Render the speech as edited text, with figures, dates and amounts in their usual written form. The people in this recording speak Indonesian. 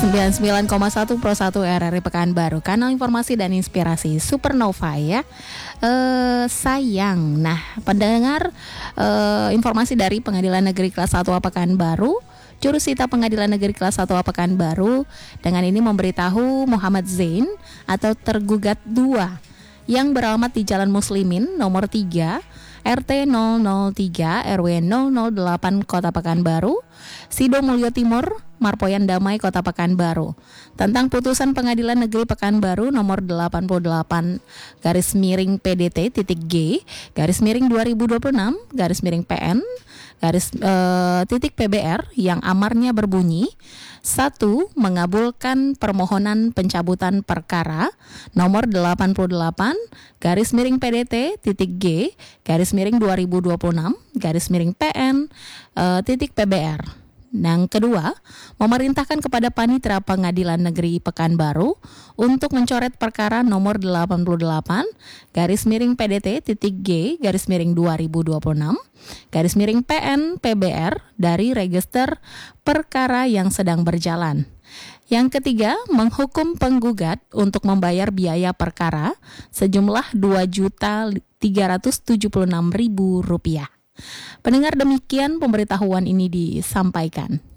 99,1 Pro 1 RRI Pekanbaru, kanal informasi dan inspirasi Supernova ya. Sayang, nah pendengar, informasi dari Pengadilan Negeri Kelas 1 Pekanbaru, Jurusita Pengadilan Negeri Kelas 1 Pekanbaru dengan ini memberitahu Muhammad Zain atau tergugat 2 yang beralamat di Jalan Muslimin nomor 3 RT 003 RW 008 Kota Pekanbaru, Sidomulyo Timur, Marpoyan Damai Kota Pekanbaru tentang putusan Pengadilan Negeri Pekanbaru nomor 88 /PDT.G /2026 /PN /PBR yang amarnya berbunyi 1. Mengabulkan permohonan pencabutan perkara nomor 88 /PDT.G /2026 /PN /PBR. Yang kedua, memerintahkan kepada Panitera Pengadilan Negeri Pekanbaru untuk mencoret perkara nomor 88 /PDT.G /2026 /PN PBR dari register perkara yang sedang berjalan. Yang ketiga, menghukum penggugat untuk membayar biaya perkara sejumlah Rp2.376.000. Pendengar, demikian pemberitahuan ini disampaikan.